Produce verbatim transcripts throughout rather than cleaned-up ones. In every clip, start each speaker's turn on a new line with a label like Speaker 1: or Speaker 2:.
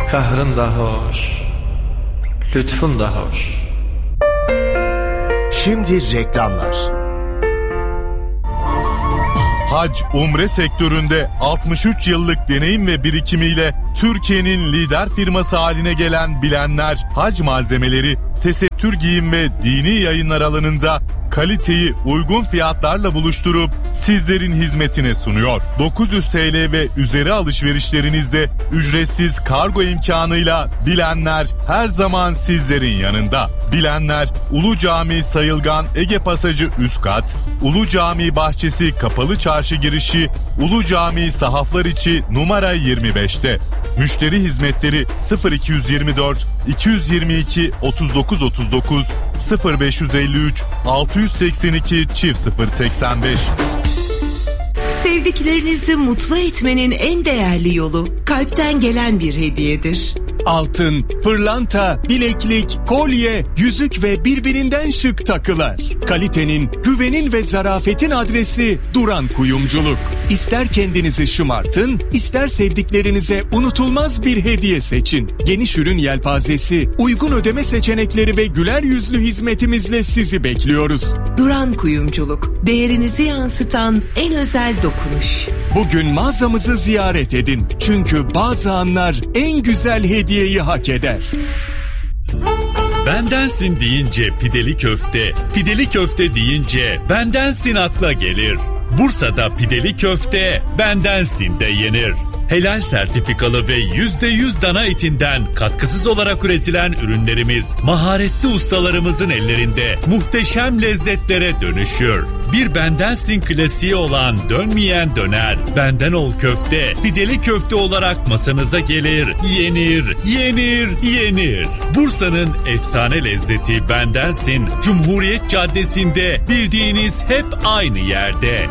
Speaker 1: Kahrın da hoş, lütfun da hoş.
Speaker 2: Şimdi reklamlar.
Speaker 3: Hac, umre sektöründe altmış üç yıllık deneyim ve birikimiyle Türkiye'nin lider firması haline gelen Bilenler Hac Malzemeleri, tesettür giyim ve dini yayınlar alanında kaliteyi uygun fiyatlarla buluşturup sizlerin hizmetine sunuyor. dokuz yüz TL ve üzeri alışverişlerinizde ücretsiz kargo imkanıyla Bilenler her zaman sizlerin yanında. Bilenler, Ulu Cami Sayılgan Ege Pasajı üst kat, Ulu Cami Bahçesi Kapalı Çarşı girişi, Ulu Cami Sahaflar içi numara yirmi beşte. Müşteri hizmetleri sıfır iki yirmi dört iki yirmi iki otuz dokuz otuz dokuz sıfır beş elli üç altı seksen iki çift sıfır seksen beş.
Speaker 4: Sevdiklerinizi mutlu etmenin en değerli yolu kalpten gelen bir hediyedir.
Speaker 5: Altın, pırlanta, bileklik, kolye, yüzük ve birbirinden şık takılar. Kalitenin, güvenin ve zarafetin adresi Duran Kuyumculuk. İster kendinizi şımartın, ister sevdiklerinize unutulmaz bir hediye seçin. Geniş ürün yelpazesi, uygun ödeme seçenekleri ve güler yüzlü hizmetimizle sizi bekliyoruz.
Speaker 4: Duran Kuyumculuk, değerinizi yansıtan en özel dokunuş.
Speaker 5: Bugün mağazamızı ziyaret edin. Çünkü bazı anlar en güzel hediyeyi hak eder.
Speaker 6: Bendensin deyince pideli köfte, pideli köfte deyince bendensin akla gelir. Bursa'da pideli köfte bendensin de yenir. Helal sertifikalı ve yüzde yüz dana etinden katkısız olarak üretilen ürünlerimiz maharetli ustalarımızın ellerinde muhteşem lezzetlere dönüşür. Bir bendensin klasiği olan dönmeyen döner, benden ol köfte, pideli köfte olarak masanıza gelir, yenir, yenir, yenir. Bursa'nın efsane lezzeti bendensin, Cumhuriyet Caddesi'nde, bildiğiniz hep aynı yerde.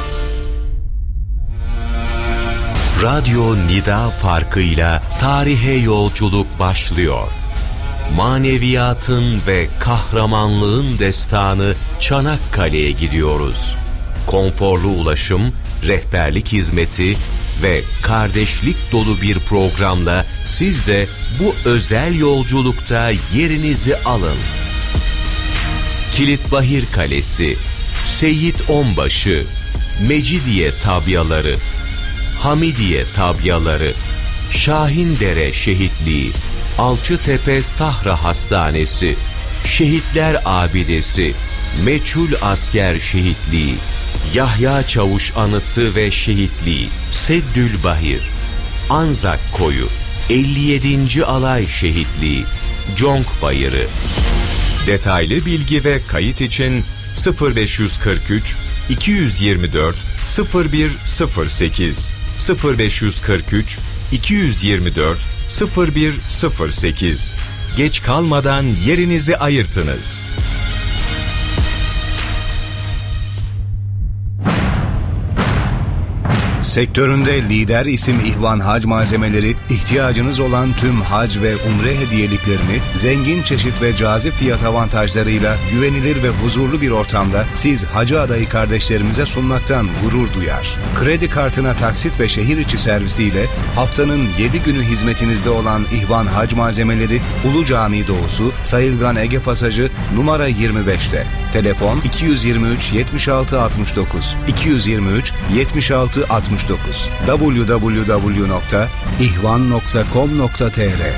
Speaker 2: Radyo Nida farkıyla tarihe yolculuk başlıyor. Maneviyatın ve kahramanlığın destanı Çanakkale'ye gidiyoruz. Konforlu ulaşım, rehberlik hizmeti ve kardeşlik dolu bir programla siz de bu özel yolculukta yerinizi alın. Kilitbahir Kalesi, Seyit Onbaşı, Mecidiye Tabyaları, Hamidiye Tabyaları, Şahindere Şehitliği, Alçıtepe Sahra Hastanesi, Şehitler Abidesi, Meçhul Asker Şehitliği, Yahya Çavuş Anıtı ve Şehitliği, Seddülbahir, Anzak Koyu, elli yedinci Alay Şehitliği, Conk Bayırı. Detaylı bilgi ve kayıt için sıfır beş kırk üç iki yirmi dört sıfır bir sıfır sekiz sıfır beş kırk üç iki yirmi dört sıfır bir sıfır sekiz. Geç kalmadan yerinizi ayırtınız.
Speaker 7: Sektöründe lider isim İhvan Hac Malzemeleri, ihtiyacınız olan tüm hac ve umre hediyeliklerini zengin çeşit ve cazip fiyat avantajlarıyla güvenilir ve huzurlu bir ortamda siz hacı adayı kardeşlerimize sunmaktan gurur duyar. Kredi kartına taksit ve şehir içi servisiyle haftanın yedi günü hizmetinizde olan İhvan Hac Malzemeleri, Ulu Cami Doğusu, Sayılgan Ege Pasajı numara yirmi beşte. Telefon iki yüz yirmi üç yetmiş altı altmış dokuz iki yüz yirmi üç yetmiş altı altmış dokuz double-u double-u double-u nokta ihvan nokta com nokta t r.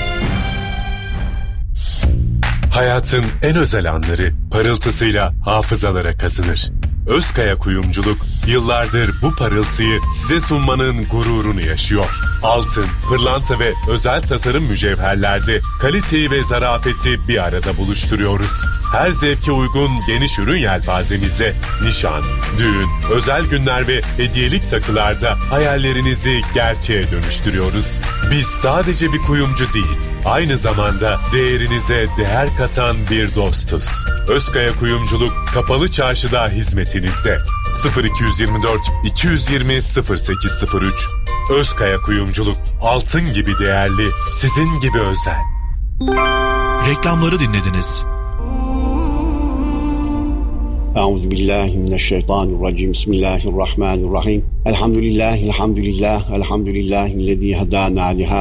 Speaker 8: Hayatın en özel anları parıltısıyla hafızalara kazınır. Özkaya Kuyumculuk yıllardır bu parıltıyı size sunmanın gururunu yaşıyor. Altın, pırlanta ve özel tasarım mücevherlerde kaliteyi ve zarafeti bir arada buluşturuyoruz. Her zevke uygun geniş ürün yelpazemizle nişan, düğün, özel günler ve hediyelik takılarda hayallerinizi gerçeğe dönüştürüyoruz. Biz sadece bir kuyumcu değil, aynı zamanda değerinize değer katan bir dostuz. Özkaya Kuyumculuk Kapalı Çarşı'da hizmetinizde. sıfır iki yirmi dört iki yirmi sıfır sekiz sıfır üç. Özkaya Kuyumculuk, altın gibi değerli, sizin gibi özel.
Speaker 9: Reklamları dinlediniz.
Speaker 10: Euzubillahimineşşeytanirracim. Bismillahirrahmanirrahim. Elhamdülillahi, elhamdülillah, elhamdülillahillezî hedâna lihâdâ.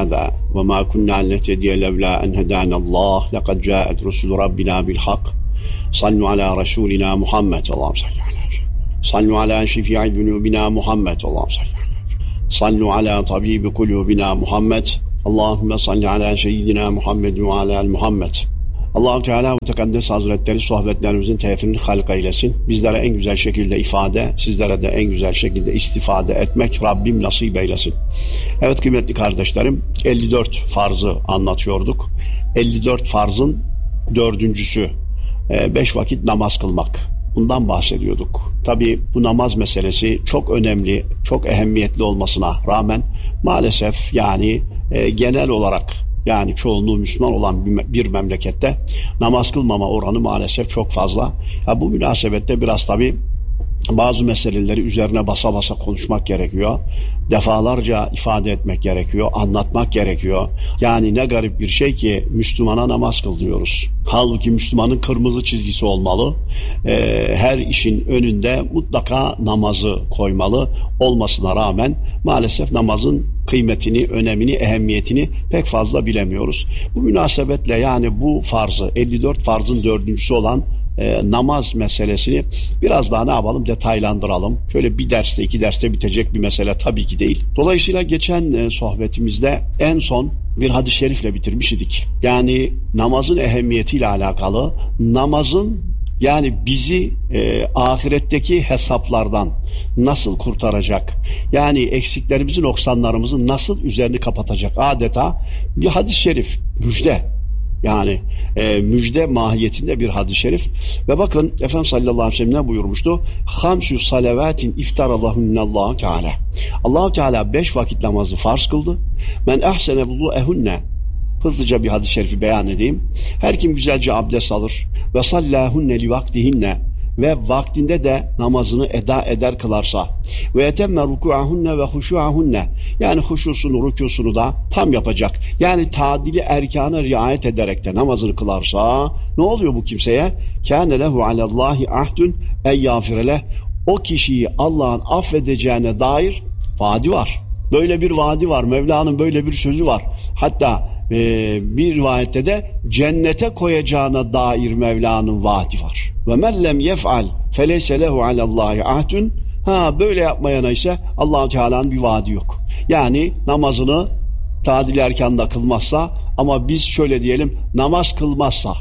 Speaker 10: وما كنا لنهتدي لولا أن هدانا الله لقد جاءت رسل ربنا بالحق صلوا على رسولنا محمد اللهم صل على صلوا على شفيع ذنوبنا محمد اللهم صل على صلوا على طبيب قلوبنا محمد اللهم صل على سيدنا Muhammed ve ala Muhammed. Allah-u Teala Mutekaddes Hazretleri sohbetlerimizin tevfirini halk eylesin. Bizlere en güzel şekilde ifade, sizlere de en güzel şekilde istifade etmek Rabbim nasip eylesin. Evet kıymetli kardeşlerim, elli dört farzı anlatıyorduk. elli dört farzın dördüncüsü, beş vakit namaz kılmak. Bundan bahsediyorduk. Tabii bu namaz meselesi çok önemli, çok ehemmiyetli olmasına rağmen maalesef yani e, genel olarak yani çoğunluğu Müslüman olan bir, bir memlekette namaz kılmama oranı maalesef çok fazla. Ya bu münasebette biraz tabii bazı meseleleri üzerine basa basa konuşmak gerekiyor. Defalarca ifade etmek gerekiyor, anlatmak gerekiyor. Yani ne garip bir şey ki Müslümana namaz kıl diyoruz. Halbuki Müslümanın kırmızı çizgisi olmalı. Ee, her işin önünde mutlaka namazı koymalı olmasına rağmen maalesef namazın kıymetini, önemini, ehemmiyetini pek fazla bilemiyoruz. Bu münasebetle yani bu farzı, elli dört farzın dördüncüsü olan E, namaz meselesini biraz daha ne yapalım detaylandıralım. Şöyle bir derste iki derste bitecek bir mesele tabii ki değil. Dolayısıyla geçen e, sohbetimizde en son bir hadis-i şerifle bitirmiş idik. Yani namazın ehemmiyetiyle alakalı, namazın yani bizi e, ahiretteki hesaplardan nasıl kurtaracak, yani eksiklerimizi, noksanlarımızı nasıl üzerini kapatacak adeta bir hadis-i şerif, müjde. Yani e, müjde mahiyetinde bir hadis-i şerif. Ve bakın Efendimiz sallallahu aleyhi ve sellem ne buyurmuştu? Hamsü salavatin iftarallahunallahu teala. Allah-u Teala beş vakit namazı farz kıldı. Men ahsene vudu'ehunne. Hızlıca bir hadis-i şerifi beyan edeyim. Her kim güzelce abdest alır ve sallahunne li vaktihinne ve vaktinde de namazını eda eder kılarsa ve etemme ruku'ahunne ve huşu'ahunne, yani huşusunu, rükûsunu da tam yapacak. Yani tadili erkana riayet ederek de namazını kılarsa ne oluyor bu kimseye? Kâne lehu alallahi ahdun ey yâfireleh. O kişiyi Allah'ın affedeceğine dair vaadi var. Böyle bir vaadi var. Mevla'nın böyle bir sözü var. Hatta Ee, bir rivayette de cennete koyacağına dair Mevla'nın vaadi var. Ve men lem yef'al feleyse lehu alallahi ahdun. Ha böyle yapmayana ise Allah-u Teala'nın bir vaadi yok. Yani namazını tadil erkanda kılmazsa, ama biz şöyle diyelim, namaz kılmazsa.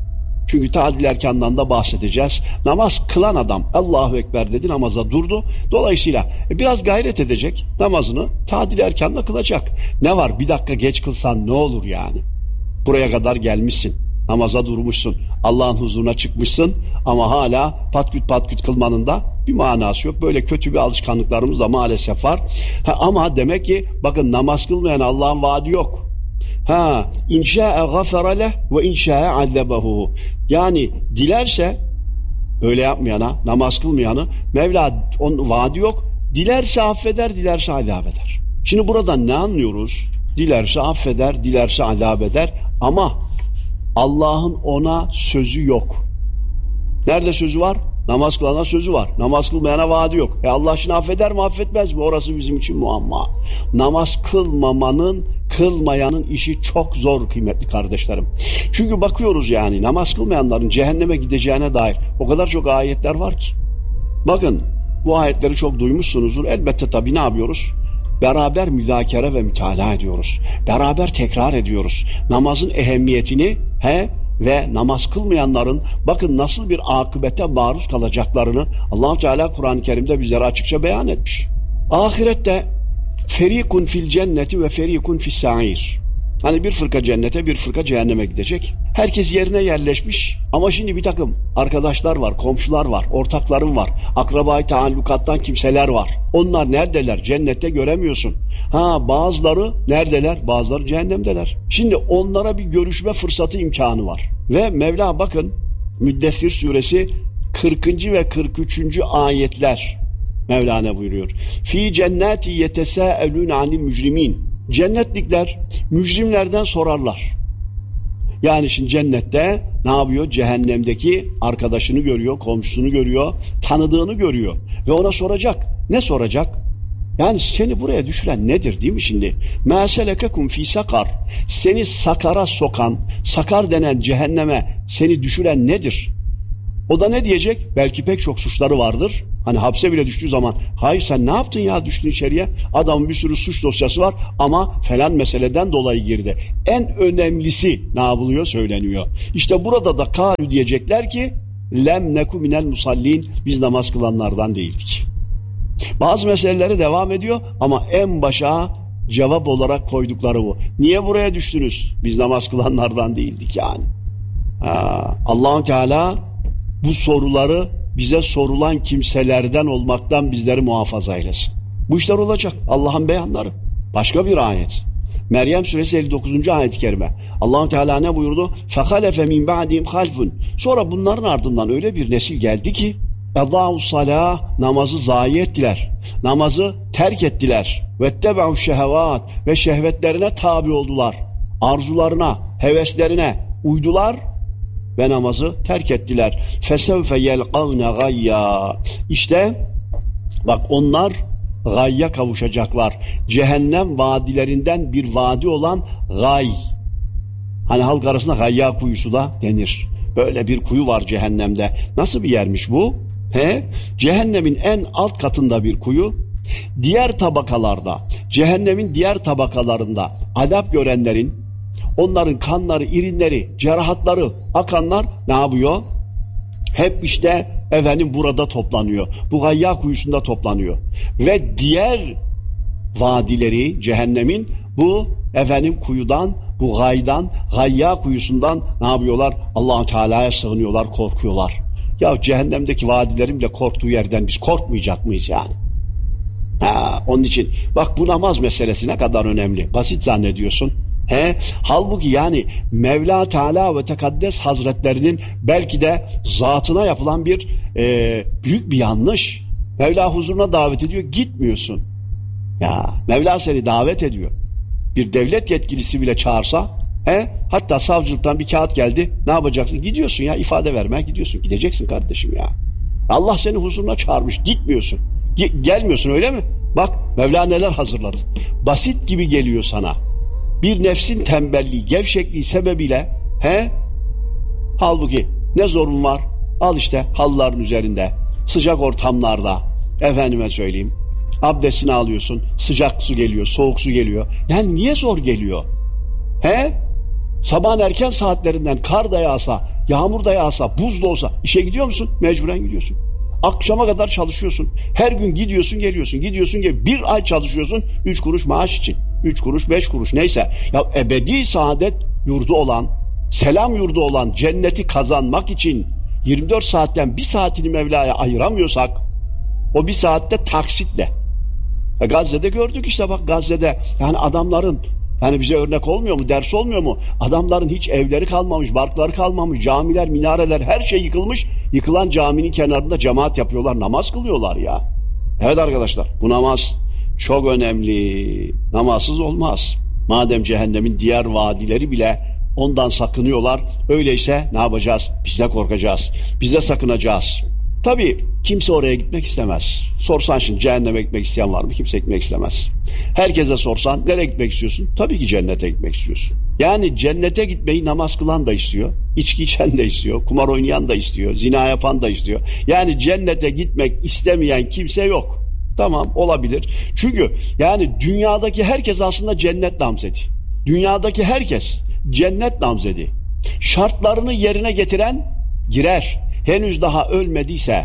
Speaker 10: Çünkü tadil erkandan da bahsedeceğiz. Namaz kılan adam Allahu Ekber dedi, namaza durdu. Dolayısıyla biraz gayret edecek, namazını tadil erkanda kılacak. Ne var, bir dakika geç kılsan ne olur yani? Buraya kadar gelmişsin, namaza durmuşsun, Allah'ın huzuruna çıkmışsın ama hala patküt patküt kılmanın da bir manası yok. Böyle kötü bir alışkanlıklarımız da maalesef var. Ha, ama demek ki bakın, namaz kılmayan Allah'ın vaadi yok. Ha, inşa'e gafere leh ve inşa'e azzebehu. Yani dilerse, öyle yapmayana, namaz kılmayanı Mevla onun vaadi yok. Dilerse affeder, dilerse azap eder. Şimdi buradan ne anlıyoruz? Dilerse affeder, dilerse azap eder ama Allah'ın ona sözü yok. Nerede sözü var? Namaz kılana sözü var. Namaz kılmayana vaadi yok. E Allah şimdi affeder mi, affetmez mi? Orası bizim için muamma. Namaz kılmamanın, kılmayanın işi çok zor kıymetli kardeşlerim. Çünkü bakıyoruz yani namaz kılmayanların cehenneme gideceğine dair o kadar çok ayetler var ki. Bakın, bu ayetleri çok duymuşsunuzdur. Elbette tabii ne yapıyoruz? Beraber müzakere ve mütalaa ediyoruz. Beraber tekrar ediyoruz. Namazın ehemmiyetini he ve namaz kılmayanların bakın nasıl bir akıbete maruz kalacaklarını Allah-u Teala Kur'an-ı Kerim'de bizlere açıkça beyan etmiş. Ahirette ferikun fil cenneti ve ferikun fis sa'ir. Hani bir fırka cennete, bir fırka cehenneme gidecek. Herkes yerine yerleşmiş ama şimdi bir takım arkadaşlar var, komşular var, ortaklarım var, akrabayı taallukattan kimseler var. Onlar neredeler? Cennette göremiyorsun. Ha, bazıları neredeler? Bazıları cehennemdeler. Şimdi onlara bir görüşme fırsatı, imkanı var. Ve Mevla bakın Müddessir suresi kırkıncı ve kırk üçüncü ayetler Mevla ne buyuruyor? Fi cenneti yetesâelûn anil mücrimin. Cennetlikler mücrimlerden sorarlar. Yani şimdi cennette ne yapıyor? Cehennemdeki arkadaşını görüyor, komşusunu görüyor, tanıdığını görüyor. Ve ona soracak. Ne soracak? Yani seni buraya düşüren nedir değil mi şimdi? مَا سَلَكَكُمْ ف۪ي sakar. Seni sakara sokan, sakar denen cehenneme seni düşüren nedir? O da ne diyecek? Belki pek çok suçları vardır. Hani hapse bile düştüğü zaman, hayır sen ne yaptın ya düştün içeriye? Adamın bir sürü suç dosyası var ama falan meseleden dolayı girdi. En önemlisi ne yapılıyor söyleniyor. İşte burada da kâlü diyecekler ki lem neku minel musallin, biz namaz kılanlardan değildik. Bazı meseleleri devam ediyor ama en başa cevap olarak koydukları bu. Niye buraya düştünüz? Biz namaz kılanlardan değildik yani. Allah-u Teala bu soruları bize sorulan kimselerden olmaktan bizleri muhafaza eylesin. Bu işler olacak. Allah'ın beyanları. Başka bir ayet. Meryem suresi elli dokuzuncu ayet-i kerime. Allah-u Teala ne buyurdu? فَخَلَفَ مِنْ بَعْدِهِمْ خَلْفٌ. Sonra bunların ardından öyle bir nesil geldi ki اَضَاعُ الصَّلَاةِ, namazı zayi ettiler. Namazı terk ettiler. وَاتَّبَعُوا الشَّهَوَاتِ, ve şehvetlerine tabi oldular. Arzularına, heveslerine uydular ve namazı terk ettiler. فَسَوْفَ يَلْقَوْنَ غَيَّا. İşte bak onlar gayya kavuşacaklar. Cehennem vadilerinden bir vadi olan gay. Hani halk arasında gayya kuyusu da denir. Böyle bir kuyu var cehennemde. Nasıl bir yermiş bu? He? Cehennemin en alt katında bir kuyu. Diğer tabakalarda, cehennemin diğer tabakalarında azap görenlerin, onların kanları, irinleri, cerahatları akanlar ne yapıyor? Hep işte efendim burada toplanıyor. Bu gayya kuyusunda toplanıyor. Ve diğer vadileri cehennemin bu efendim kuyudan, bu gaydan, gayya kuyusundan ne yapıyorlar? Allah-u Teala'ya sığınıyorlar, korkuyorlar. Ya cehennemdeki vadilerin bile korktuğu yerden biz korkmayacak mıyız yani? Ha, onun için bak bu namaz meselesi ne kadar önemli. Basit zannediyorsun. He? Halbuki yani Mevla Teala ve Tekaddes Hazretlerinin belki de zatına yapılan bir e, büyük bir yanlış. Mevla huzuruna davet ediyor, gitmiyorsun. Ya Mevla seni davet ediyor. Bir devlet yetkilisi bile çağırsa, he? Hatta savcılıktan bir kağıt geldi, ne yapacaksın? Gidiyorsun ya, ifade vermeye gidiyorsun. Gideceksin kardeşim ya. Allah seni huzuruna çağırmış, gitmiyorsun. Ge- gelmiyorsun öyle mi? Bak Mevla neler hazırladı. Basit gibi geliyor sana. Bir nefsin tembelliği, gevşekliği sebebiyle, he? Halbuki ne zorun var? Al işte halların üzerinde, sıcak ortamlarda, efendime söyleyeyim, abdestini alıyorsun, sıcak su geliyor, soğuk su geliyor. Yani niye zor geliyor? He? Sabahın erken saatlerinden kar da yağsa, yağmur da yağsa, buz da olsa işe gidiyor musun? Mecburen gidiyorsun. Akşama kadar çalışıyorsun. Her gün gidiyorsun, geliyorsun, gidiyorsun, geliyorsun. Bir ay çalışıyorsun, üç kuruş maaş için. Üç kuruş, beş kuruş neyse. Ya ebedi saadet yurdu olan, selam yurdu olan cenneti kazanmak için yirmi dört saatten bir saatini Mevla'ya ayıramıyorsak, o bir saatte taksitle. E Gazze'de gördük işte bak Gazze'de. Yani adamların, yani bize örnek olmuyor mu, ders olmuyor mu? Adamların hiç evleri kalmamış, barkları kalmamış, camiler, minareler, her şey yıkılmış. Yıkılan caminin kenarında cemaat yapıyorlar, namaz kılıyorlar ya. Evet arkadaşlar, bu namaz çok önemli. Namazsız olmaz. Madem cehennemin diğer vadileri bile ondan sakınıyorlar, öyleyse ne yapacağız? Biz de korkacağız. Biz de sakınacağız. Tabii kimse oraya gitmek istemez. Sorsan şimdi cehenneme gitmek isteyen var mı? Kimse gitmek istemez. Herkese sorsan nereye gitmek istiyorsun? Tabii ki cennete gitmek istiyorsun. Yani cennete gitmeyi namaz kılan da istiyor. İçki içen de istiyor. Kumar oynayan da istiyor. Zina yapan da istiyor. Yani cennete gitmek istemeyen kimse yok. Tamam, olabilir. Çünkü yani dünyadaki herkes aslında cennet namzedi. Dünyadaki herkes cennet namzedi. Şartlarını yerine getiren girer. Henüz daha ölmediyse,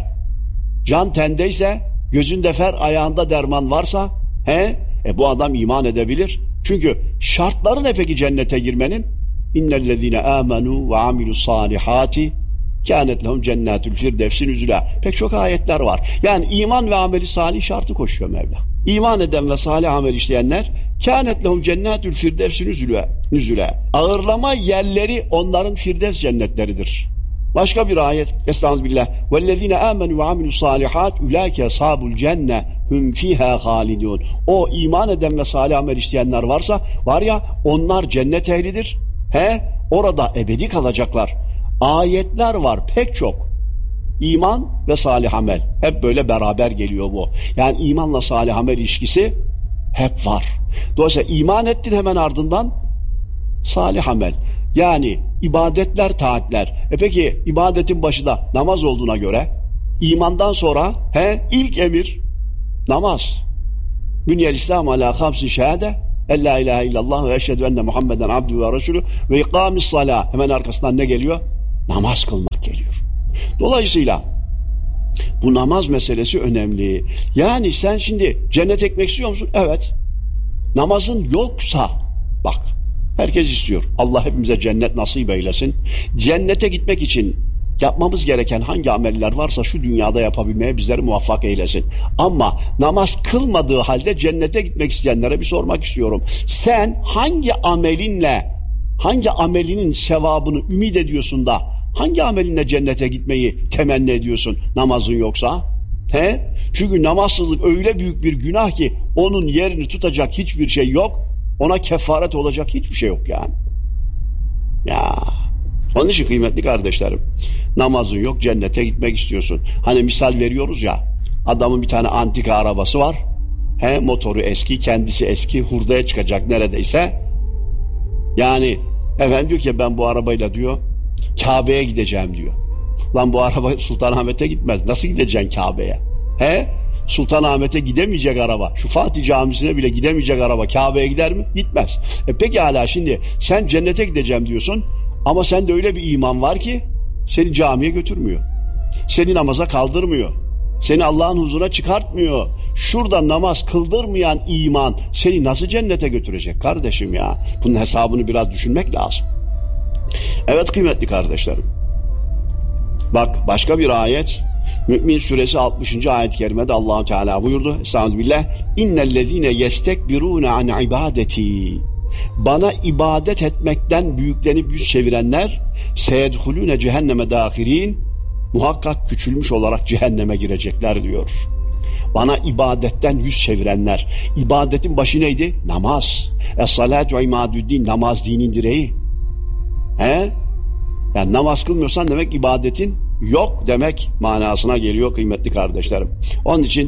Speaker 10: can tendeyse, gözünde fer, ayağında derman varsa, he, e bu adam iman edebilir. Çünkü şartları ne peki cennete girmenin? İnnellezine amenu ve amilus salihati kânet lehum cennetül firdevsi nüzula. Pek çok ayetler var. Yani iman ve ameli salih şartı koşuyor Mevla. İman eden ve salih amel işleyenler kânet lehum cennetül firdevsi nüzula. Ağırlama yerleri onların firdevs cennetleridir. Başka bir ayet. Estağfirullah. Vellezine amenu ve amilus salihat ulaike ashabul cenne hum fiha halidun. O iman eden ve salih amel işleyenler varsa var ya onlar cennet ehlidir. He? Orada ebedi kalacaklar. Ayetler var pek çok. İman ve salih amel. Hep böyle beraber geliyor bu. Yani imanla salih amel ilişkisi hep var. Dolayısıyla iman ettin, hemen ardından salih amel. Yani ibadetler, taatler. E peki ibadetin başı da namaz olduğuna göre imandan sonra he ilk emir namaz. Bünyel İslam ala hamsin şehade. En la ilahe illallah ve eşhedü enne Muhammeden abdühü ve resulü ve ikamis salah. Hemen arkasından ne geliyor? Namaz kılmak geliyor. Dolayısıyla bu namaz meselesi önemli. Yani sen şimdi cennet ekmek istiyor musun? Evet. Namazın yoksa bak, herkes istiyor. Allah hepimize cennet nasip eylesin. Cennete gitmek için yapmamız gereken hangi ameller varsa şu dünyada yapabilmeye bizleri muvaffak eylesin. Ama namaz kılmadığı halde cennete gitmek isteyenlere bir sormak istiyorum. Sen hangi amelinle, hangi amelinin sevabını ümit ediyorsun da hangi amelinle cennete gitmeyi temenni ediyorsun namazın yoksa? He? Çünkü namazsızlık öyle büyük bir günah ki onun yerini tutacak hiçbir şey yok. Ona kefaret olacak hiçbir şey yok yani. Ya. Onun için kıymetli kardeşlerim, namazın yok, cennete gitmek istiyorsun. Hani misal veriyoruz ya, adamın bir tane antika arabası var. He, motoru eski, kendisi eski, hurdaya çıkacak neredeyse. Yani efendim diyor ki ben bu arabayla diyor Kabe'ye gideceğim diyor. Lan bu araba Sultanahmet'e gitmez. Nasıl gideceksin Kabe'ye? He? Sultanahmet'e gidemeyecek araba, şu Fatih Camisi'ne bile gidemeyecek araba Kabe'ye gider mi? Gitmez. E peki hala şimdi sen cennete gideceğim diyorsun ama sende öyle bir iman var ki seni camiye götürmüyor. Seni namaza kaldırmıyor. Seni Allah'ın huzuruna çıkartmıyor. Şurada namaz kıldırmayan iman seni nasıl cennete götürecek kardeşim ya? Bunun hesabını biraz düşünmek lazım. Evet kıymetli kardeşlerim. Bak başka bir ayet. Mü'min suresi altmışıncı ayet-i kerimede Allah-u Teala buyurdu. Estağfirullah. İnnellezîne yestekbirûne an ibadeti. Bana ibadet etmekten büyüklenip yüz çevirenler seyedhulûne cehenneme dâhirîn. Muhakkak küçülmüş olarak cehenneme girecekler diyor. Bana ibadetten yüz çevirenler. İbadetin başı neydi? Namaz. Es-salâtu imâdüddîn. Namaz dinin direği. He? Yani namaz kılmıyorsan demek ibadetin yok demek manasına geliyor kıymetli kardeşlerim. Onun için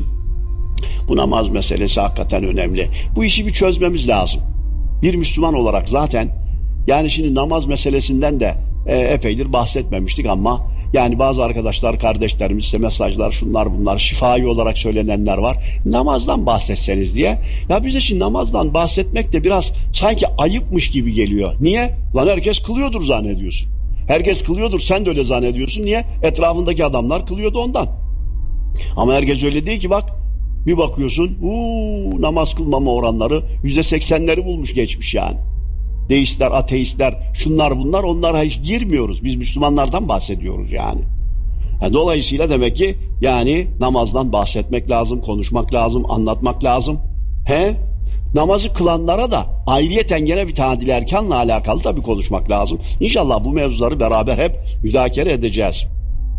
Speaker 10: bu namaz meselesi hakikaten önemli. Bu işi bir çözmemiz lazım. Bir Müslüman olarak zaten yani şimdi namaz meselesinden de e, epeydir bahsetmemiştik ama yani bazı arkadaşlar, kardeşlerimiz işte mesajlar, şunlar bunlar, şifai olarak söylenenler var. Namazdan bahsetseniz diye. Ya bize şimdi namazdan bahsetmek de biraz sanki ayıpmış gibi geliyor. Niye? Lan herkes kılıyordur zannediyorsun. Herkes kılıyordur, sen de öyle zannediyorsun. Niye? Etrafındaki adamlar kılıyordu ondan. Ama herkes öyle değil ki bak. Bir bakıyorsun, uuu namaz kılmama oranları yüzde seksenleri bulmuş geçmiş yani. Deistler, ateistler, şunlar bunlar, onlara hiç girmiyoruz. Biz Müslümanlardan bahsediyoruz yani. yani. Dolayısıyla demek ki yani namazdan bahsetmek lazım, konuşmak lazım, anlatmak lazım. He? Namazı kılanlara da ayrıyeten gene bir tadil erkanla alakalı tabii konuşmak lazım. İnşallah bu mevzuları beraber hep müzakere edeceğiz.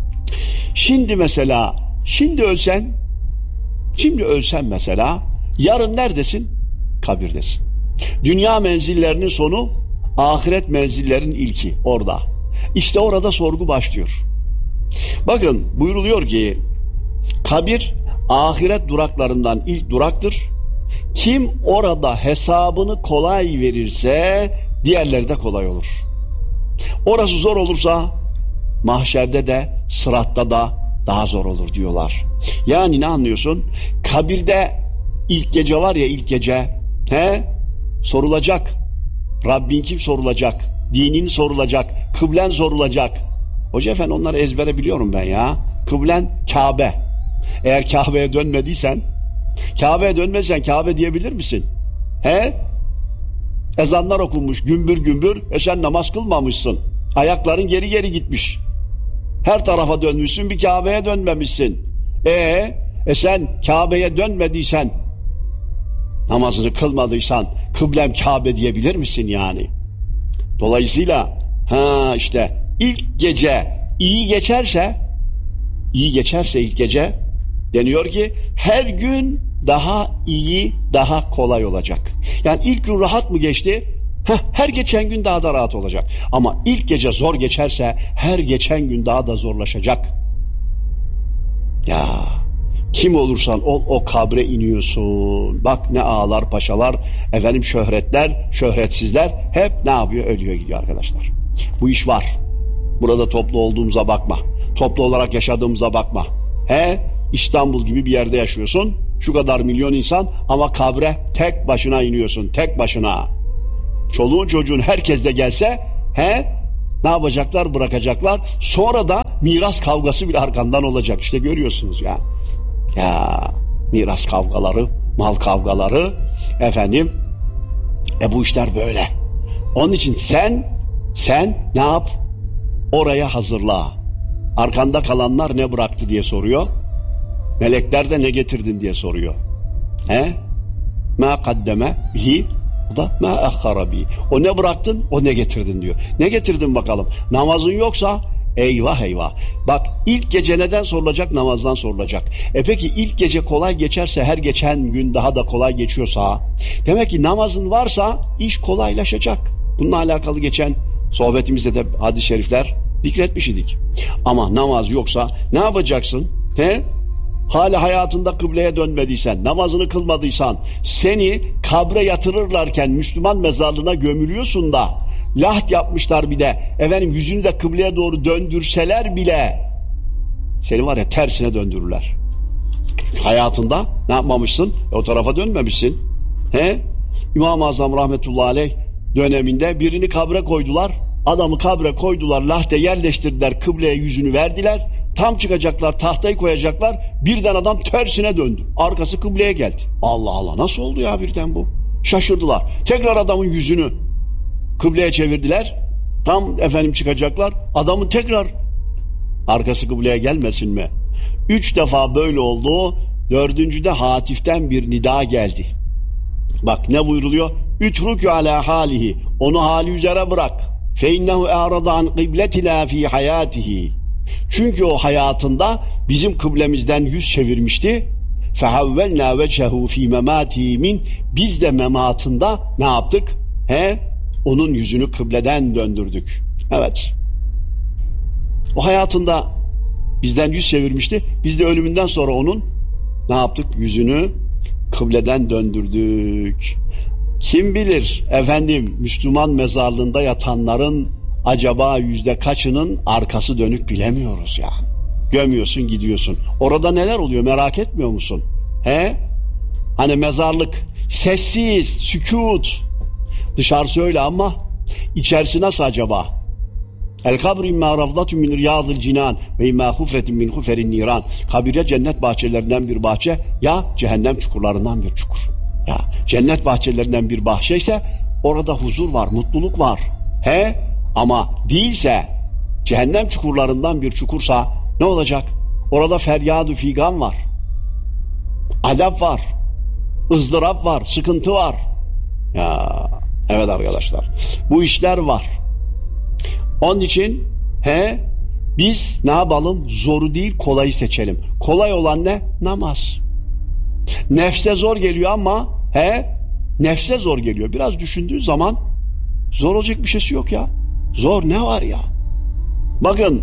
Speaker 10: Şimdi mesela, şimdi ölsen, şimdi ölsen mesela, yarın neredesin? Kabirdesin. Dünya menzillerinin sonu, ahiret menzillerinin ilki orada. İşte orada sorgu başlıyor. Bakın buyuruluyor ki, kabir ahiret duraklarından ilk duraktır. Kim orada hesabını kolay verirse diğerleri de kolay olur. Orası zor olursa mahşerde de sıratta da daha zor olur diyorlar. Yani ne anlıyorsun? Kabirde ilk gece var ya, ilk gece he? Sorulacak. Rabbin kim sorulacak? Dinin sorulacak. Kıblen sorulacak. Hoca efendi onları ezbere biliyorum ben ya. Kıblen Kabe. Eğer Kabe'ye dönmediysen, Kabe'ye dönmezsen Kabe diyebilir misin? He? Ezanlar okunmuş gümbür gümbür. E sen namaz kılmamışsın. Ayakların geri geri gitmiş. Her tarafa dönmüşsün, bir Kabe'ye dönmemişsin. E, e sen Kabe'ye dönmediysen, namazını kılmadıysan kıblem Kabe diyebilir misin yani? Dolayısıyla ha işte ilk gece iyi geçerse, iyi geçerse ilk gece deniyor ki her gün daha iyi, daha kolay olacak. Yani ilk gün rahat mı geçti? Heh, her geçen gün daha da rahat olacak. Ama ilk gece zor geçerse her geçen gün daha da zorlaşacak. Ya kim olursan ol o kabre iniyorsun. Bak ne ağalar, paşalar, efendim şöhretler, şöhretsizler hep ne yapıyor? Ölüyor gidiyor arkadaşlar. Bu iş var. Burada toplu olduğumuza bakma. Toplu olarak yaşadığımıza bakma. He? İstanbul gibi bir yerde yaşıyorsun. Şu kadar milyon insan ama kabre tek başına iniyorsun. Tek başına. Çoluğun çocuğun herkes de gelse he? Ne yapacaklar? Bırakacaklar. Sonra da miras kavgası bile arkandan olacak. İşte görüyorsunuz ya. Ya miras kavgaları, mal kavgaları, efendim. E bu işler böyle. Onun için sen, sen ne yap? Oraya hazırla. Arkanda kalanlar ne bıraktı diye soruyor. Melekler de ne getirdin diye soruyor. He? Ma kaddeme bihi, o da ma ahhara bihi. O ne bıraktın, o ne getirdin diyor. Ne getirdin bakalım? Namazın yoksa eyvah eyvah. Bak ilk gece neden sorulacak? Namazdan sorulacak. E peki ilk gece kolay geçerse, her geçen gün daha da kolay geçiyorsa, demek ki namazın varsa iş kolaylaşacak. Bununla alakalı geçen sohbetimizde de hadis-i şerifler zikretmiş idik. Ama namaz yoksa ne yapacaksın? He? Hala hayatında kıbleye dönmediysen, namazını kılmadıysan, seni kabre yatırırlarken Müslüman mezarlığına gömülüyorsun da laht yapmışlar bir de, efendim yüzünü de kıbleye doğru döndürseler bile seni var ya tersine döndürürler. Hayatında ne yapmamışsın? E, o tarafa dönmemişsin. He? İmam-ı Azam rahmetullahi aleyh döneminde birini kabre koydular. Adamı kabre koydular, lahte yerleştirdiler, kıbleye yüzünü verdiler. Tam çıkacaklar, tahtayı koyacaklar. Birden adam tersine döndü. Arkası kıbleye geldi. Allah Allah, nasıl oldu ya birden bu? Şaşırdılar. Tekrar adamın yüzünü kıbleye çevirdiler. Tam efendim çıkacaklar. Adamın tekrar arkası kıbleye gelmesin mi? Üç defa böyle oldu. Dördüncüde hatiften bir nida geldi. Bak ne buyruluyor? Ütrükü ala halihi. Onu hali üzere bırak. Fe innehu e'rada an kıbletina fi hayatihi. Çünkü o hayatında bizim kıblemizden yüz çevirmişti. Fehavvelna vecehu fi mematihi min. Biz de mematında ne yaptık? He? Onun yüzünü kıbleden döndürdük. Evet. O hayatında bizden yüz çevirmişti. Biz de ölümünden sonra onun ne yaptık? Yüzünü kıbleden döndürdük. Kim bilir efendim Müslüman mezarlığında yatanların acaba yüzde kaçının arkası dönük bilemiyoruz ya. Gömüyorsun gidiyorsun. Orada neler oluyor merak etmiyor musun? He? Hani mezarlık sessiz, sükut. Dışarısı öyle ama içerisi nasıl acaba? El kabr imma ravdatun min riyadil cinan ve imma hufretin min huferin niran. Kabir ya cennet bahçelerinden bir bahçe ya cehennem çukurlarından bir çukur. Ya cennet bahçelerinden bir bahçe ise orada huzur var, mutluluk var. He? Ama değilse cehennem çukurlarından bir çukursa ne olacak? Orada feryad-ı figan var. Adab var. ızdırap var, sıkıntı var. Ya evet arkadaşlar. Bu işler var. Onun için he biz ne yapalım? Zoru değil kolayı seçelim. Kolay olan ne? Namaz. Nefse zor geliyor ama he nefse zor geliyor. Biraz düşündüğün zaman zor olacak bir şeysi yok ya. Zor ne var ya? Bakın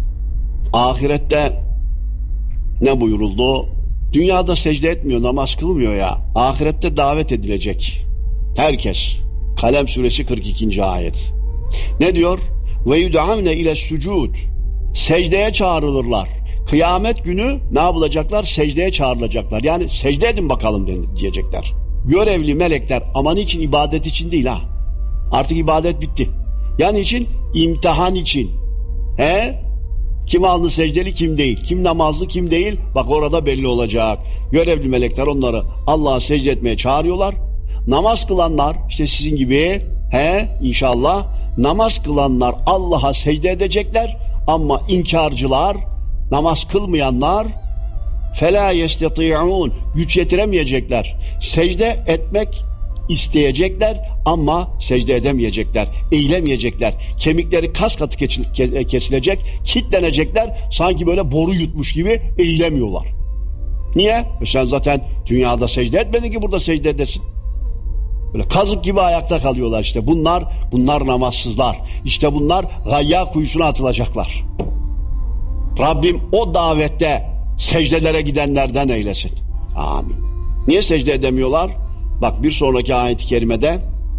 Speaker 10: ahirette ne buyuruldu? Dünyada secde etmiyor, namaz kılmıyor ya. Ahirette davet edilecek. Herkes. Kalem suresi kırk ikinci ayet. Ne diyor? Ve yud'amne ile sucud. Secdeye çağrılırlar. Kıyamet günü ne yapılacaklar? Secdeye çağrılacaklar. Yani secde edin bakalım diyecekler. Görevli melekler aman için ibadet için değil ha. Artık ibadet bitti. Yani için imtihan için. He? Kim alnı secdeli kim değil. Kim namazlı kim değil. Bak orada belli olacak. Görevli melekler onları Allah'a secde etmeye çağırıyorlar. Namaz kılanlar işte sizin gibi he inşallah namaz kılanlar Allah'a secde edecekler. Ama inkarcılar, namaz kılmayanlar فَلَا يَسْتَطِيعُونَ güç yetiremeyecekler. Secde etmek isteyecekler ama secde edemeyecekler, eğilemeyecekler. Kemikleri kas katı kesilecek, kitlenecekler. Sanki böyle boru yutmuş gibi eğilemiyorlar. Niye? E sen zaten dünyada secde etmedin ki burada secde edesin. Böyle kazık gibi ayakta kalıyorlar işte. Bunlar, bunlar namazsızlar. İşte bunlar gayya kuyusuna atılacaklar. Rabbim o davette secdelere gidenlerden eylesin. Amin. Niye secde edemiyorlar? Bak bir sonraki ayet-i kerimede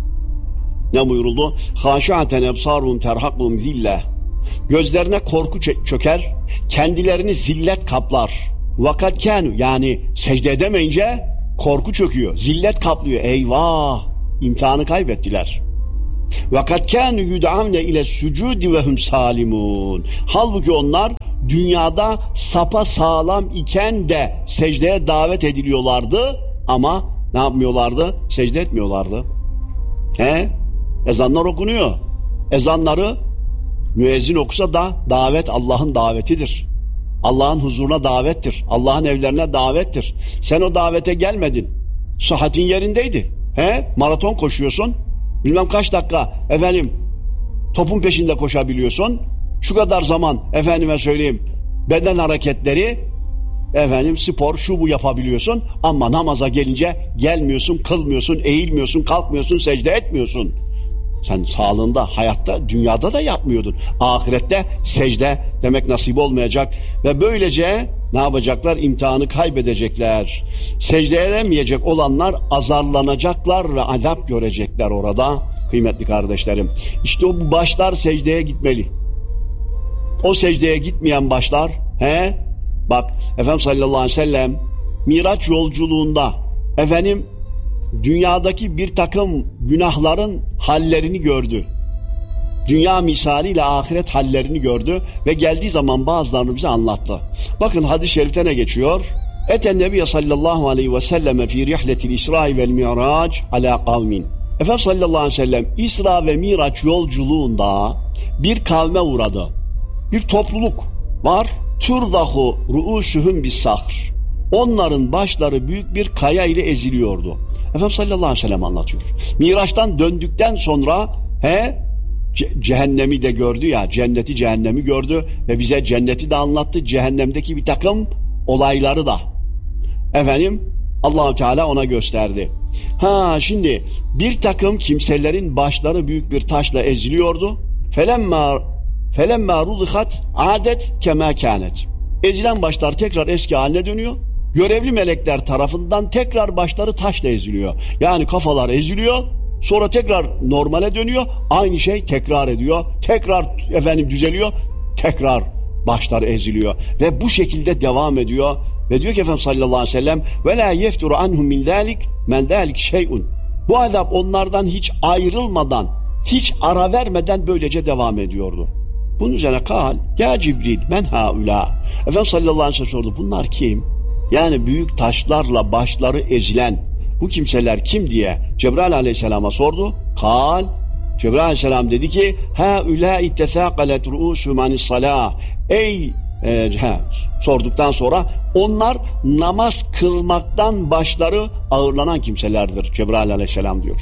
Speaker 10: ne buyuruldu? Haşiaten ebsarum terhakum zille. Gözlerine korku çöker, kendilerini zillet kaplar. Vakat kânü, yani secde edemeyince korku çöküyor, zillet kaplıyor. Eyvah, imtihanı kaybettiler. Vakat kânü yud'avne ile sucudi ve hum salimun. Halbuki onlar dünyada sapa sağlam iken de secdeye davet ediliyorlardı ama ne yapmıyorlardı? Secde etmiyorlardı. He? Ezanlar okunuyor. Ezanları müezzin okusa da davet Allah'ın davetidir. Allah'ın huzuruna davettir. Allah'ın evlerine davettir. Sen o davete gelmedin. Sıhhatin yerindeydi. He? Maraton koşuyorsun. Bilmem kaç dakika efendim topun peşinde koşabiliyorsun. Şu kadar zaman efendime söyleyeyim beden hareketleri efendim spor şu bu yapabiliyorsun ama namaza gelince gelmiyorsun, kılmıyorsun, eğilmiyorsun, kalkmıyorsun, secde etmiyorsun. Sen sağlığında, hayatta, dünyada da yapmıyordun. Ahirette secde demek nasip olmayacak ve böylece ne yapacaklar? İmtihanı kaybedecekler. Secde edemeyecek olanlar azarlanacaklar ve azap görecekler orada. Kıymetli kardeşlerim, işte o bu başlar secdeye gitmeli. O secdeye gitmeyen başlar, he? Bak Efendimiz sallallahu aleyhi ve sellem Miraç yolculuğunda efendim dünyadaki bir takım günahların hallerini gördü. Dünya misaliyle ahiret hallerini gördü ve geldiği zaman bazılarını bize anlattı. Bakın hadis-i şerifte ne geçiyor? Eten Nebiye sallallahu aleyhi ve selleme fi rihletil İsra vel Mirac ala kavmin. Efendimiz sallallahu aleyhi ve sellem İsra ve Miraç yolculuğunda bir kavme uğradı. Bir topluluk var. Turdahu ru'usuhum bis sahr. Onların başları büyük bir kaya ile eziliyordu. Efendimiz sallallahu aleyhi ve sellem anlatıyor. Miraç'tan döndükten sonra he ce- cehennemi de gördü ya, cenneti cehennemi gördü ve bize cenneti de anlattı, cehennemdeki bir takım olayları da efendim Allah-u Teala ona gösterdi. Ha şimdi bir takım kimselerin başları büyük bir taşla eziliyordu. Felemma felemma rudihat adet kema kanet. Ezilen başlar tekrar eski haline dönüyor. Görevli melekler tarafından tekrar başları taşla eziliyor. Yani kafalar eziliyor, sonra tekrar normale dönüyor. Aynı şey tekrar ediyor. Tekrar efendim düzeliyor. Tekrar başlar eziliyor. Ve bu şekilde devam ediyor. Ve diyor ki Efendimiz sallallahu aleyhi ve sellem ve la yefturu anhum min zalik men zalik şey'un. Bu azap onlardan hiç ayrılmadan, hiç ara vermeden böylece devam ediyordu. Bunun üzerine kal, ya Cibril men haula. Efendimiz sallallahu aleyhi ve sellem sordu, bunlar kim? Yani büyük taşlarla başları ezilen bu kimseler kim diye Cebrail aleyhisselama sordu. Kal, Cebrail aleyhisselam dedi ki haulâ tefâkalet ru'ûsûm anis-salâh. Ey e, he, sorduktan sonra onlar namaz kılmaktan başları ağırlanan kimselerdir Cebrail aleyhisselam diyor.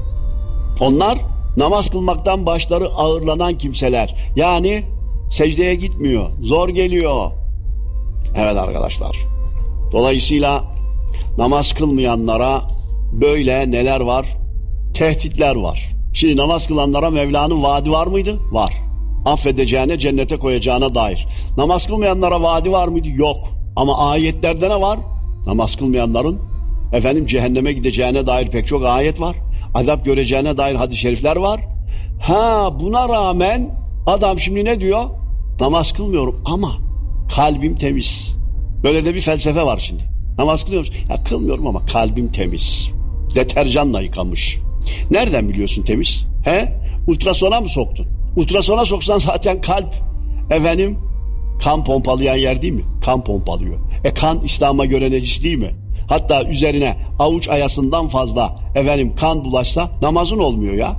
Speaker 10: Onlar namaz kılmaktan başları ağırlanan kimseler. Yani secdeye gitmiyor, zor geliyor. Evet arkadaşlar. Dolayısıyla namaz kılmayanlara böyle neler var? Tehditler var. Şimdi namaz kılanlara Mevla'nın vaadi var mıydı? Var. Affedeceğine, cennete koyacağına dair. Namaz kılmayanlara vaadi var mıydı? Yok. Ama ayetlerde ne var? Namaz kılmayanların efendim cehenneme gideceğine dair pek çok ayet var. Azap göreceğine dair hadis-i şerifler var. Ha buna rağmen adam şimdi ne diyor? Namaz kılmıyorum ama kalbim temiz. Böyle de bir felsefe var şimdi. Namaz kılıyor musun? Ya kılmıyorum ama kalbim temiz. Deterjanla yıkamış. Nereden biliyorsun temiz? He? Ultrasona mı soktun? Ultrasona soksan zaten kalp efendim kan pompalayan yer değil mi? Kan pompalıyor. E kan İslam'a göre necis değil mi? Hatta üzerine avuç ayasından fazla efendim kan bulaşsa namazın olmuyor ya.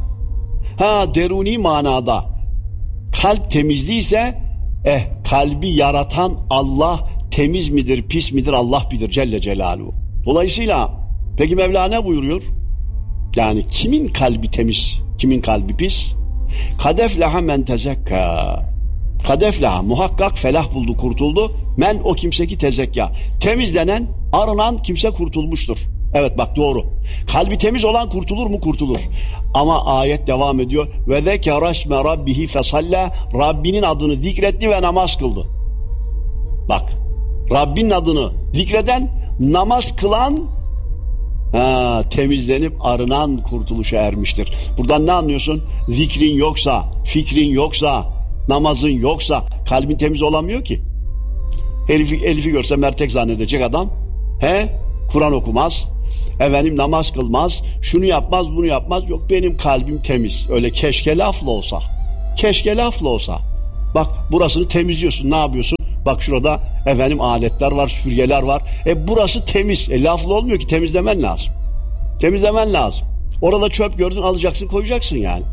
Speaker 10: Ha deruni manada kalp temizliyse eh kalbi yaratan Allah temiz midir pis midir Allah bilir Celle Celaluhu. Dolayısıyla peki Mevla ne buyuruyor? Yani kimin kalbi temiz, kimin kalbi pis? Kadeflaha men tezekka. Kadeflaha muhakkak felah buldu, kurtuldu. Men o kimse ki tezekka. Temizlenen, arınan kimse kurtulmuştur. Evet bak doğru. Kalbi temiz olan kurtulur mu? Kurtulur. Ama ayet devam ediyor. Ve zekara isme rabbihi fesalla. Rabbinin adını zikretti ve namaz kıldı. Bak Rabbinin adını zikreden, namaz kılan, ha, temizlenip arınan kurtuluşa ermiştir. Buradan ne anlıyorsun? Zikrin yoksa, fikrin yoksa, namazın yoksa kalbin temiz olamıyor ki. Elif'i, Elif'i görse mertek zannedecek adam. He? Kur'an okumaz. Efendim namaz kılmaz. Şunu yapmaz, bunu yapmaz. Yok, benim kalbim temiz. Öyle keşke lafla olsa. Keşke lafla olsa. Bak burasını temizliyorsun. Ne yapıyorsun? Bak şurada efendim aletler var, süpürgeler var. E burası temiz. E lafla olmuyor ki, temizlemen lazım. Temizlemen lazım. Orada çöp gördün, alacaksın, koyacaksın yani.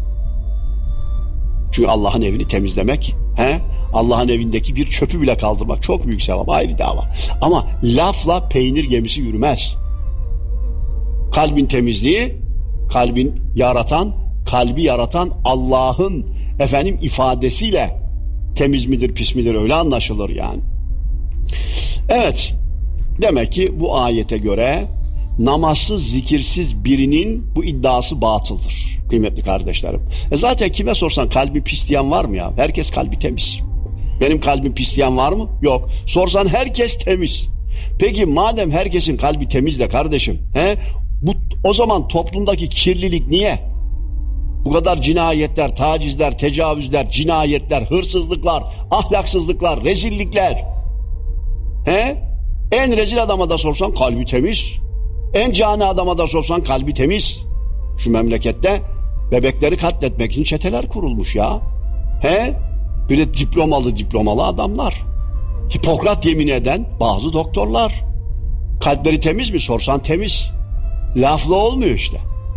Speaker 10: Çünkü Allah'ın evini temizlemek, he? Allah'ın evindeki bir çöpü bile kaldırmak çok büyük sevap, ayrı dava. Ama lafla peynir gemisi yürümez. Kalbin temizliği, kalbin yaratan, kalbi yaratan Allah'ın efendim ifadesiyle temiz midir, pis midir, öyle anlaşılır yani. Evet, demek ki bu ayete göre namazsız, zikirsiz birinin bu iddiası batıldır kıymetli kardeşlerim. E zaten kime sorsan kalbi pis diyen var mı ya? Herkes kalbi temiz. Benim kalbim pis diyen var mı? Yok. Sorsan herkes temiz. Peki madem herkesin kalbi temiz de kardeşim, he? Bu, o zaman toplumdaki kirlilik niye? Bu kadar cinayetler, tacizler, tecavüzler, cinayetler, hırsızlıklar, ahlaksızlıklar, rezillikler. He? En rezil adama da sorsan kalbi temiz. En cani adama da sorsan kalbi temiz. Şu memlekette bebekleri katletmek için çeteler kurulmuş ya. He? Böyle diplomalı diplomalı adamlar. Hipokrat yemin eden bazı doktorlar. Kalpleri temiz mi sorsan temiz. Lafla olmuyor işte.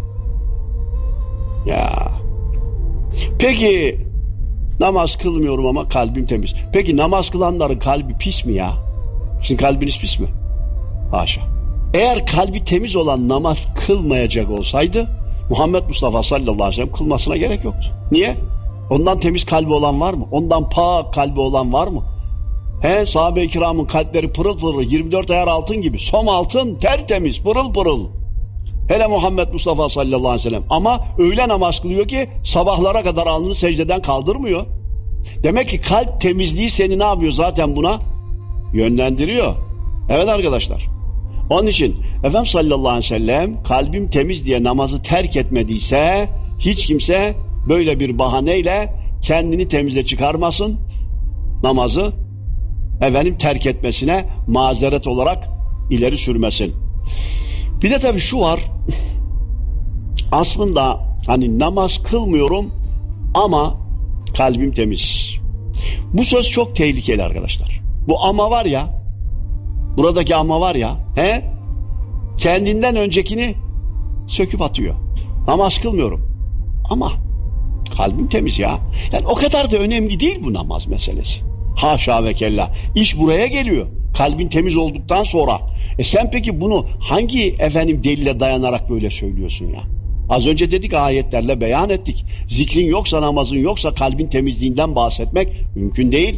Speaker 10: Ya. Peki namaz kılmıyorum ama kalbim temiz. Peki namaz kılanların kalbi pis mi ya? Sizin kalbiniz pis mi? Haşa. Eğer kalbi temiz olan namaz kılmayacak olsaydı Muhammed Mustafa sallallahu aleyhi ve sellem kılmasına gerek yoktu. Niye? Ondan temiz kalbi olan var mı? Ondan pak kalbi olan var mı? He, sahabe-i kiramın kalpleri pırıl pırıl, yirmi dört ayar altın gibi, som altın, tertemiz, pırıl pırıl. Hele Muhammed Mustafa sallallahu aleyhi ve sellem. Ama öyle namaz kılıyor ki sabahlara kadar alnını secdeden kaldırmıyor. Demek ki kalp temizliği seni ne yapıyor zaten buna? Yönlendiriyor. Evet arkadaşlar. Onun için Efendimiz sallallahu aleyhi ve sellem kalbim temiz diye namazı terk etmediyse hiç kimse böyle bir bahaneyle kendini temize çıkarmasın. Namazı efendim terk etmesine mazeret olarak ileri sürmesin. Bir de tabii şu var. Aslında hani namaz kılmıyorum ama kalbim temiz. Bu söz çok tehlikeli arkadaşlar. Bu ama var ya, buradaki ama var ya, he? Kendinden öncekini söküp atıyor. Namaz kılmıyorum ama kalbim temiz ya. Yani o kadar da önemli değil bu namaz meselesi. Haşa ve kella. İş buraya geliyor. Kalbin temiz olduktan sonra. E sen peki bunu hangi efendim delile dayanarak böyle söylüyorsun ya? Az önce dedik, ayetlerle beyan ettik. Zikrin yoksa, namazın yoksa kalbin temizliğinden bahsetmek mümkün değil.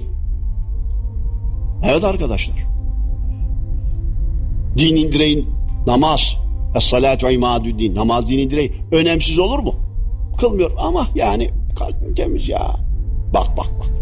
Speaker 10: Evet arkadaşlar. Dinin direği namaz. Es-salatu imadü'd-din. Namaz dinin direği. Önemsiz olur mu? Kılmıyor ama yani kalbim temiz ya. Bak bak bak.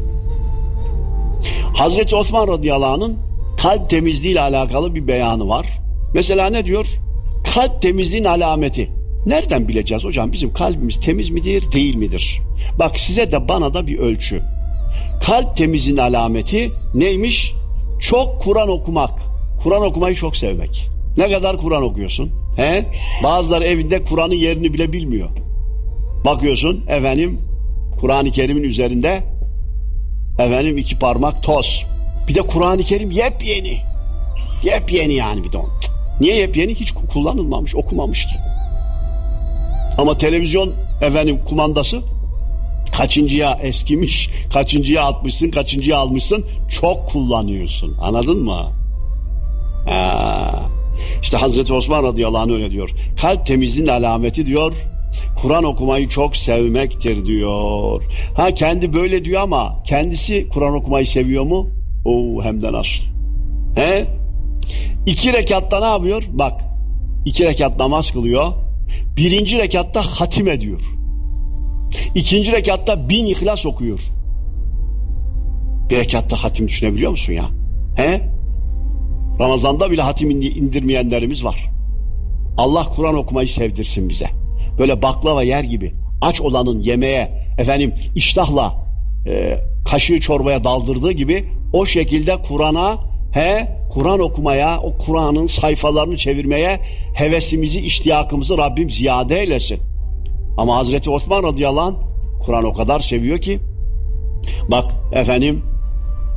Speaker 10: Hazreti Osman radıyallahu anh'ın kalp temizliği ile alakalı bir beyanı var. Mesela ne diyor? Kalp temizliğin alameti. Nereden bileceğiz hocam bizim kalbimiz temiz midir, değil midir? Bak size de bana da bir ölçü. Kalp temizliğin alameti neymiş? Çok Kur'an okumak. Kur'an okumayı çok sevmek. Ne kadar Kur'an okuyorsun? He? Bazıları evinde Kur'an'ın yerini bile bilmiyor. Bakıyorsun efendim Kur'an-ı Kerim'in üzerinde efendim iki parmak toz. Bir de Kur'an-ı Kerim yepyeni. Yepyeni yani bir de on. Niye yepyeni? Hiç kullanılmamış, okumamış ki. Ama televizyon efendim kumandası kaçıncıya eskimiş, kaçıncıya atmışsın, kaçıncıya almışsın, çok kullanıyorsun. Anladın mı? Ha. İşte Hazreti Osman radıyallahu anh öyle diyor. Kalp temizliğinin alameti diyor, Kur'an okumayı çok sevmektir diyor. Ha kendi böyle diyor ama kendisi Kur'an okumayı seviyor mu? Oo hem de nasıl? He? İki rekatta ne yapıyor? Bak, iki rekat namaz kılıyor. Birinci rekatta hatim ediyor. İkinci rekatta bin İhlas okuyor. Bir rekatta hatim düşünebiliyor musun ya? He? Ramazan'da bile hatim indirmeyenlerimiz var. Allah Kur'an okumayı sevdirsin bize. Böyle baklava yer gibi aç olanın yemeğe efendim iştahla e, kaşığı çorbaya daldırdığı gibi o şekilde Kur'an'a he Kur'an okumaya, o Kur'an'ın sayfalarını çevirmeye hevesimizi, iştiyakımızı Rabbim ziyade eylesin. Ama Hazreti Osman radıyallahu anh Kur'an o kadar seviyor ki bak efendim